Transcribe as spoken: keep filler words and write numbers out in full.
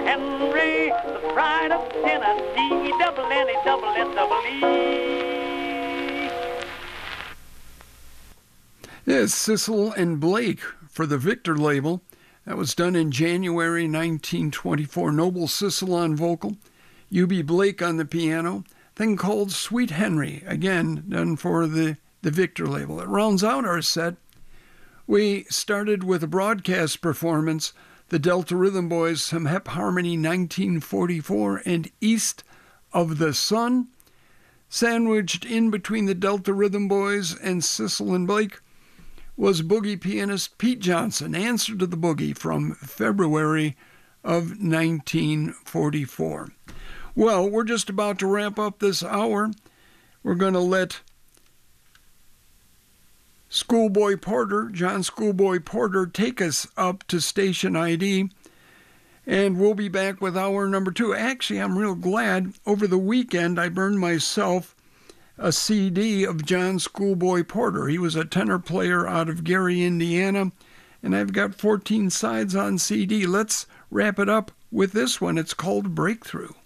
Henry, the pride of Tennessee, double N E, double S, double E. Yes, Sissel and Blake for the Victor label. That was done in January nineteen twenty-four. Noble Sissel on vocal, U B Blake on the piano. Thing called Sweet Henry, again done for the, the Victor label. It rounds out our set. We started with a broadcast performance, the Delta Rhythm Boys, some Hep Harmony nineteen forty-four and East of the Sun. Sandwiched in between the Delta Rhythm Boys and Sissel and Blake was boogie pianist Pete Johnson, Answer to the Boogie from February of nineteen forty-four. Well, we're just about to wrap up this hour. We're going to let Schoolboy Porter, John Schoolboy Porter, take us up to station I D, and we'll be back with hour number two. Actually, I'm real glad. Over the weekend, I burned myself a C D of John Schoolboy Porter. He was a tenor player out of Gary, Indiana, and I've got fourteen sides on C D. Let's wrap it up with this one. It's called Breakthrough.